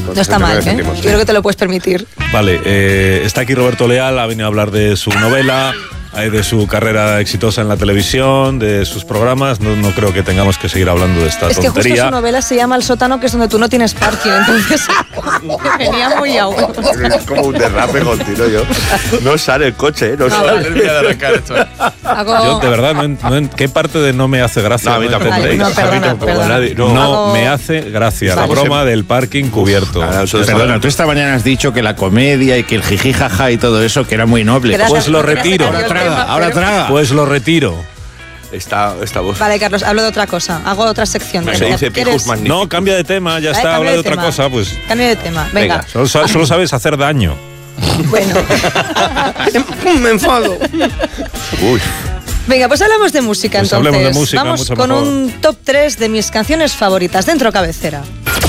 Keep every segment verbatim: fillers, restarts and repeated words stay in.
No está mal, ¿eh? Yo creo que te lo puedes permitir. Vale, eh, está aquí Roberto Leal, ha venido a hablar de su novela, de su carrera exitosa en la televisión, de sus programas. No, no creo que tengamos que seguir hablando de esta es tontería. Es que justo su novela se llama El sótano, que es donde tú no tienes parking, entonces venía muy a huevo. Es como un derrape continuo yo. No sale el coche, ¿eh? No, no sale. Termina de arrancar esto. Hago... Yo, de verdad, no, no, ¿en qué parte de no me hace gracia? No, a mí tampoco. Ay, no, perdona, perdona. Nadie, no, no Hago... me hace gracia la Vale. broma del parking cubierto. Ah, eso es Perdona, tú esta mañana has dicho que la comedia y que el jiji jaja y todo eso, que era muy noble. Gracias, Pues lo gracias, retiro. gracias, Ahora traga, tema, ahora pero- traga. Pues lo retiro. Esta, esta voz. Vale, Carlos, hablo de otra cosa. Hago otra sección. Se dice ¿Quieres? pijos magníficos. No, cambia de tema, ya Vale, está, cambio habla de otra tema. cosa, pues. Cambio de tema. Venga. Venga. Solo, sa- solo sabes hacer daño. Bueno. Me enfado. Uy. Venga, pues hablamos de música Pues entonces. hablemos de música, Vamos mucho con mejor. un top tres de mis canciones favoritas dentro cabecera.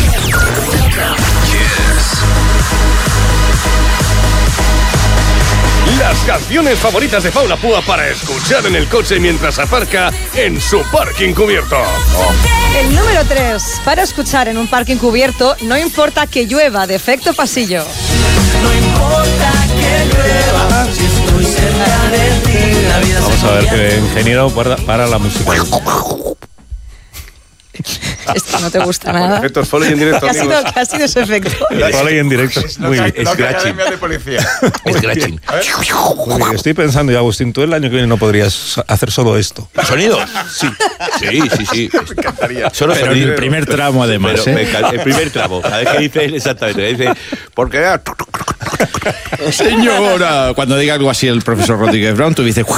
Las canciones favoritas de Paula Púa para escuchar en el coche mientras aparca en su parking cubierto. El número tres, para escuchar en un parking cubierto, no importa que llueva, de Efecto Pasillo. Vamos a ver que ingeniero para, para la música. Esto no te gusta nada. Efectos foley en directo, ¿Qué ha sido, amigos. qué ha sido ese efecto? Vale, y en directo. Muy bien. Scratching. de Policía. Scratching. Muy bien. Estoy pensando, ya, Agustín, tú el año que viene no podrías hacer solo esto. ¿Sonidos? Sí. Sí, sí, sí. Me encantaría. Solo Pero en sonidos. el primer tramo, además, Pero me ¿eh? encanta- el primer tramo. A ver qué dice él exactamente. Dice, porque... Señora, cuando diga algo así el profesor Rodríguez Brown, tú dices...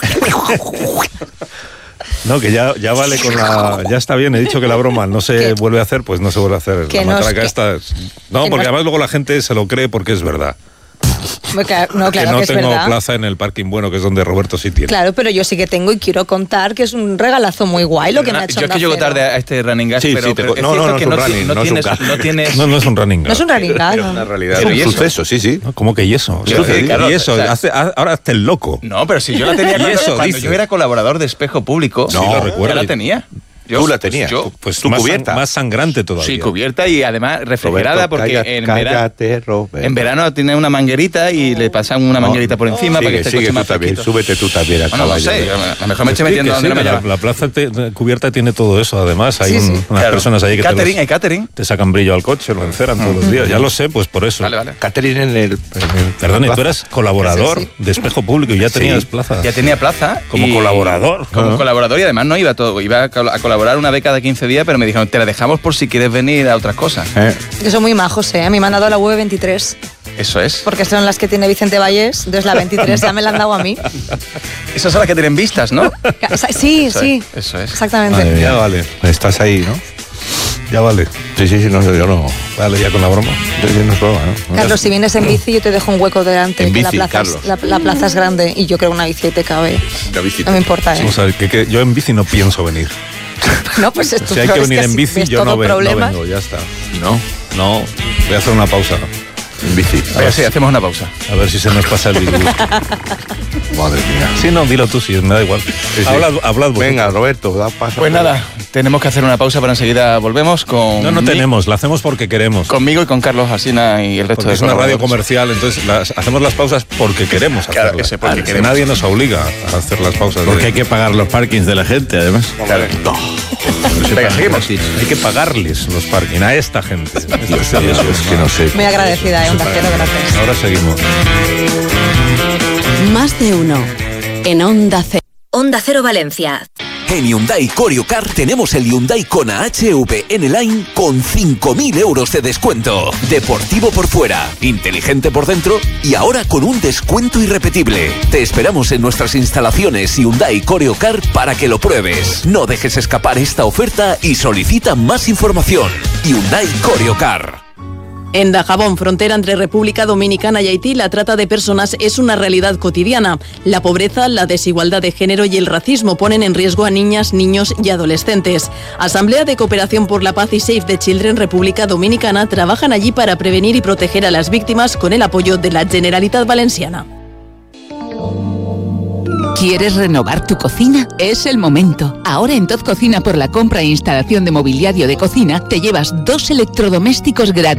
No, que ya, ya vale con la... Ya está bien, he dicho que la broma no se ¿Qué? vuelve a hacer, pues no se vuelve a hacer. Que La no es matraca que- esta es- No, que porque no- además luego la gente se lo cree porque es verdad. Porque- No, claro que que, no es tengo verdad. plaza en el parking bueno, que es donde Roberto sí tiene. Claro, pero yo sí que tengo y quiero contar que es un regalazo muy guay lo que me ha hecho Yo es que Onda llego Cero. tarde a este running gas, Sí, pero, sí, te pero co- es no, cierto no, no que es un no, running, ti- no no es un tienes, gas. no tienes... No, no es un running. No es un running gag, Es ¿no? una realidad. Pero Es ¿y un eso? suceso, sí, sí. ¿No? ¿Cómo que y eso? Sí, Sí, sí, y claro, eso, o sea- hace- a- ahora hazte el loco. No, pero si yo la tenía Y cuando, eso cuando dices. yo era colaborador de Espejo Público. Sí, lo recuerdo. Ya la tenía. Yo, Tú la pues tenías. yo, Pues Tu más, cubierta. san- más sangrante todavía. sí, cubierta y además refrigerada Roberto, porque cállate, en, verano, cállate, Roberto. en verano tiene una manguerita y le pasan una No, manguerita por encima sigue, para que esté el sigue coche tú más también, fresquito. súbete tú también al Bueno, no caballo. sé, a lo mejor me estoy Sí, metiendo que donde sí, no me la, lleva. la plaza te- cubierta tiene todo eso, además. Hay Sí, un- sí. unas Claro. personas ahí que te, catering, los- hay catering. te sacan brillo al coche, lo enceran todos los días. Ya lo sé, pues por eso. Vale, vale. Catherine en el... Perdón, y tú eras colaborador Sí, de Espejo Público y ya tenías plaza. Ya tenía plaza. Como y- colaborador. Como Ah. colaborador y además no iba todo. Iba a col- a colaborar una beca de quince días, pero me dijeron, te la dejamos por si quieres venir a otras cosas. Eh, Que son muy majos, ¿eh? A mí me han dado la U E veintitrés, Eso es. porque son las que tiene Vicente Vallés, entonces la veintitrés ya me la han dado a mí. Esas son las que tienen vistas, ¿no? Sí, Eso sí, es, eso es. exactamente. Madre mía, ya vale. Estás ahí, ¿no? Ya vale. Sí, sí, sí, no, yo no... Vale, ya con la broma. Yo, yo no es broma, ¿no? Carlos, si vienes en bici, yo te dejo un hueco delante. En que bici, la, plaza es, Carlos. la, la plaza es grande y yo creo una bici ahí te cabe. La visita. No me importa, ¿eh? Vamos a ver, que, que yo en bici no pienso venir. No, pues es tu Si hay pro- que es venir en así bici, ves yo todo no, ve- no problemas. vengo, ya está. No, No, voy a hacer una pausa. en bici. Oye, sí, hacemos una pausa. A ver si se nos pasa el disgusto. Madre mía. Sí, no, dilo tú, sí, me da igual. sí. Hablad, hablad vosotros. Venga, Roberto, da paso. Pues nada, tenemos que hacer una pausa, pero enseguida volvemos con... No, no mi- tenemos, la hacemos porque queremos. Conmigo y con Carlos Alsina y el resto Porque de es una radio colaboradores. comercial, entonces las- hacemos las pausas porque queremos Claro hacerlas. que sí, porque Que queremos. Nadie nos obliga a hacer las pausas. Porque de- hay que pagar los parkings de la gente, además. Claro. Venga, seguimos. Hay que pagarles los parking a esta gente. Dios mío, es que no sé. Muy agradecida, ¿eh? Onda Cero, gracias. Ahora seguimos. Más de uno en Onda Cero. Onda Cero Valencia. En Hyundai Corio Car tenemos el Hyundai Kona H V N-Line con cinco mil euros de descuento. Deportivo por fuera, inteligente por dentro y ahora con un descuento irrepetible. Te esperamos en nuestras instalaciones Hyundai Corio Car para que lo pruebes. No dejes escapar esta oferta y solicita más información. Hyundai Corio Car. En Dajabón, frontera entre República Dominicana y Haití, la trata de personas es una realidad cotidiana. La pobreza, la desigualdad de género y el racismo ponen en riesgo a niñas, niños y adolescentes. Asamblea de Cooperación por la Paz y Save the Children República Dominicana trabajan allí para prevenir y proteger a las víctimas con el apoyo de la Generalitat Valenciana. ¿Quieres renovar tu cocina? Es el momento. Ahora en Toz Cocina, por la compra e instalación de mobiliario de cocina, te llevas dos electrodomésticos gratis.